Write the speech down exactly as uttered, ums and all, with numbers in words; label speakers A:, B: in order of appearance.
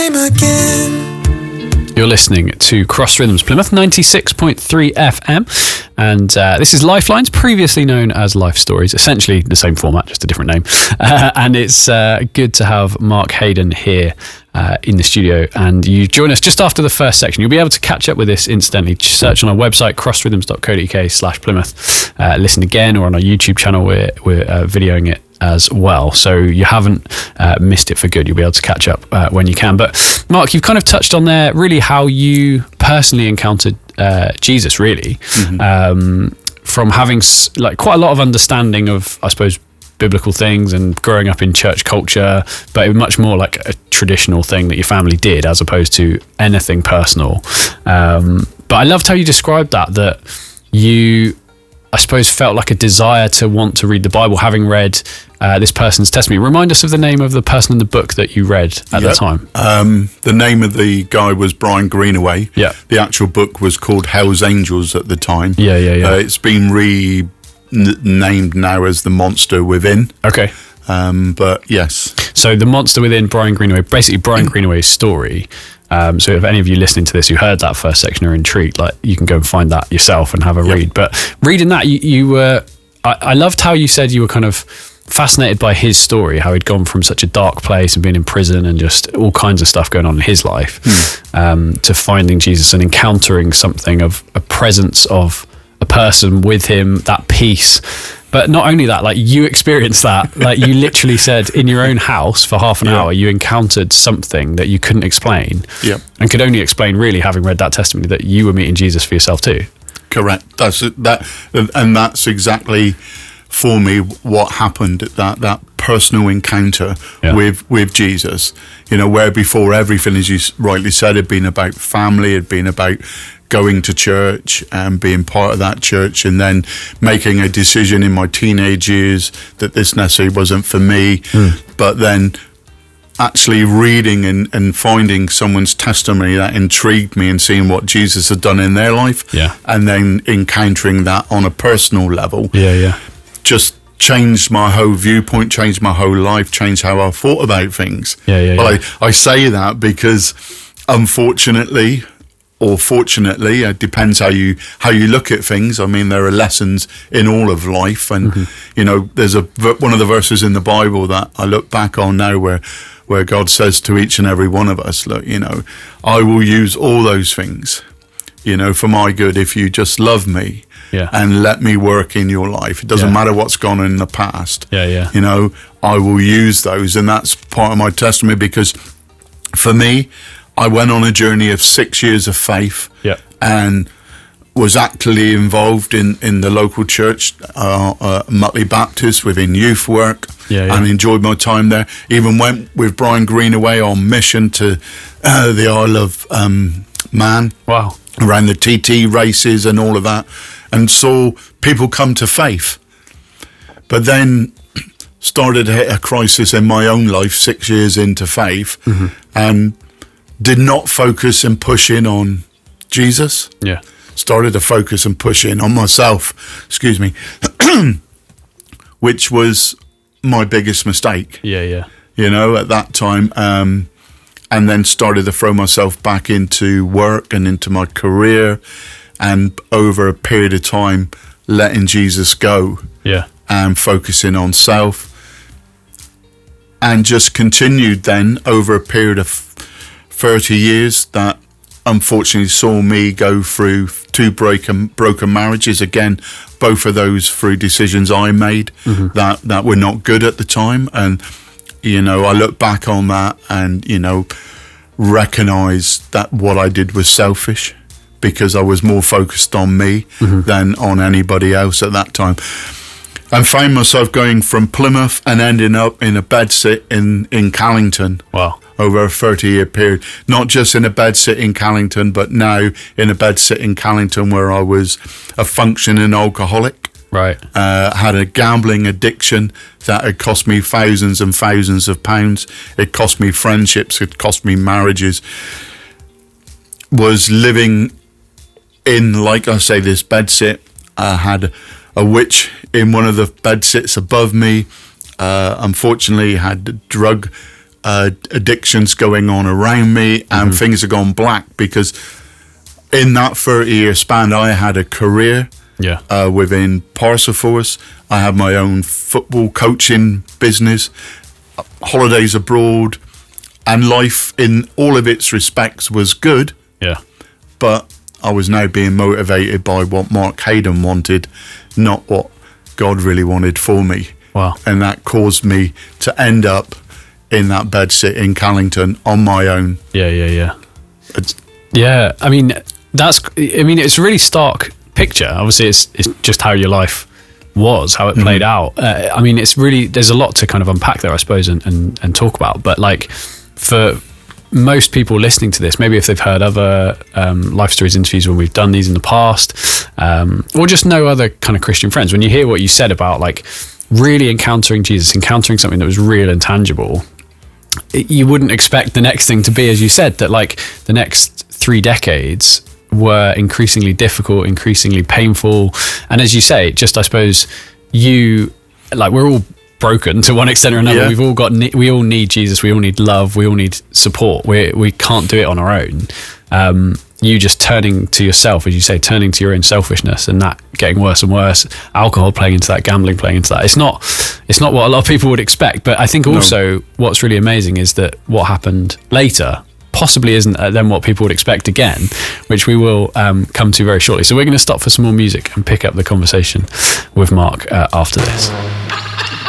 A: You're listening to Cross Rhythms, Plymouth ninety-six point three F M, and uh, this is Lifelines, previously known as Life Stories, essentially the same format, just a different name. Uh, and it's uh, good to have Mark Hayden here uh, in the studio, and you join us just after the first section. You'll be able to catch up with this instantly. Just search on our website, crossrhythms dot co dot uk slash Plymouth. Uh, listen again, or on our YouTube channel, we're, we're uh, videoing it as well, so you haven't uh, missed it for good. You'll be able to catch up uh, when you can. But Mark, you've kind of touched on there really how you personally encountered uh, Jesus, really, mm-hmm. um, from having s- like quite a lot of understanding of, I suppose, biblical things and growing up in church culture, but it was much more like a traditional thing that your family did as opposed to anything personal. Um, but I loved how you described that, that you, I suppose, felt like a desire to want to read the Bible, having read uh, this person's testimony. Remind us of the name of the person in the book that you read at yep. the time.
B: Um, the name of the guy was Brian Greenaway.
A: Yeah.
B: The actual book was called Hell's Angels at the time.
A: Yeah, yeah, yeah.
B: Uh, it's been renamed now as The Monster Within.
A: Okay.
B: Um, but yes.
A: So The Monster Within, Brian Greenaway, basically Brian Greenaway's story. Um, so if any of you listening to this who heard that first section are intrigued, like, you can go and find that yourself and have a yep. read. But reading that, you, you were, I, I loved how you said you were kind of fascinated by his story, how he'd gone from such a dark place and been in prison and just all kinds of stuff going on in his life, mm. um, to finding Jesus and encountering something of a presence of a person with him, that peace. But not only that, like, you experienced that, like, you literally said in your own house for half an yeah. hour, you encountered something that you couldn't explain,
B: yeah.
A: and could only explain, really, having read that testimony, that you were meeting Jesus for yourself too.
B: Correct. That's it, that, and that's exactly for me what happened. That that personal encounter yeah. with with Jesus. You know, where before everything, as you rightly said, had been about family, had been about going to church and being part of that church, and then making a decision in my teenage years that this necessarily wasn't for me, mm. but then actually reading and, and finding someone's testimony that intrigued me and seeing what Jesus had done in their life,
A: yeah.
B: and then encountering that on a personal level,
A: yeah, yeah,
B: just changed my whole viewpoint, changed my whole life, changed how I thought about things.
A: Yeah, yeah,
B: well,
A: yeah.
B: I, I say that because, unfortunately, or fortunately, it depends how you how you look at things. I mean, there are lessons in all of life, and mm-hmm. you know, there's a one of the verses in the Bible that I look back on now, where where God says to each and every one of us, look, you know, I will use all those things, you know, for my good if you just love me,
A: yeah.
B: and let me work in your life. It doesn't
A: yeah.
B: matter what's gone in the past.
A: Yeah, yeah.
B: You know, I will use those, and that's part of my testimony, because for me, I went on a journey of six years of faith,
A: yeah.
B: and was actively involved in, in the local church, uh, uh, Mutley Baptist, within youth work,
A: yeah, yeah.
B: and enjoyed my time there. Even went with Brian Greenaway on mission to uh, the Isle of um, Man,
A: wow,
B: around the T T races and all of that, and saw people come to faith. But then started to hit a crisis in my own life six years into faith, mm-hmm. and did not focus and push in on Jesus.
A: Yeah.
B: Started to focus and push in on myself, excuse me, which was my biggest mistake.
A: Yeah, yeah.
B: You know, at that time, um, and then started to throw myself back into work and into my career, and over a period of time, letting Jesus go.
A: Yeah.
B: And focusing on self. And just continued then over a period of thirty years that unfortunately saw me go through two broken broken marriages. Again, both of those through decisions I made mm-hmm. that, that were not good at the time. And, you know, I look back on that and, you know, recognise that what I did was selfish, because I was more focused on me mm-hmm. than on anybody else at that time. And found myself going from Plymouth and ending up in a bedsit in, in Callington.
A: Wow.
B: Over a thirty-year period. Not just in a bedsit in Callington, but now in a bedsit in Callington where I was a functioning alcoholic.
A: Right.
B: Uh, had a gambling addiction that had cost me thousands and thousands of pounds. It cost me friendships. It cost me marriages. Was living in, like I say, this bedsit. I had a witch in one of the bedsits above me. Uh, unfortunately, had drug uh, addictions going on around me, and mm-hmm. things have gone black because in that thirty-year span, I had a career
A: yeah.
B: uh, within Parsaforce. I had my own football coaching business, holidays abroad, and life in all of its respects was good.
A: Yeah.
B: But I was now being motivated by what Mark Hayden wanted, not what God really wanted for me.
A: Wow.
B: And that caused me to end up in that bedsit in Callington on my own.
A: Yeah, yeah, yeah.
B: It's,
A: yeah, I mean, that's, I mean, it's a really stark picture. Obviously, it's, it's just how your life was, how it played mm-hmm. out. Uh, I mean, it's really, there's a lot to kind of unpack there, I suppose, and, and, and talk about. But like, for most people listening to this, maybe if they've heard other um, Life Stories interviews when we've done these in the past, um, or just know other kind of Christian friends, when you hear what you said about like really encountering Jesus, encountering something that was real and tangible, it, you wouldn't expect the next thing to be, as you said, that like the next three decades were increasingly difficult, increasingly painful. And as you say, just I suppose you, like we're all broken to one extent or another. Yeah. We've all got, we all need Jesus. We all need love. We all need support. We we can't do it on our own. Um, you just turning to yourself, as you say, turning to your own selfishness, and that getting worse and worse. Alcohol playing into that, gambling playing into that. It's not, it's not what a lot of people would expect. But I think also no. what's really amazing is that what happened later possibly isn't then what people would expect again, which we will um, come to very shortly. So we're going to stop for some more music and pick up the conversation with Mark uh, after this.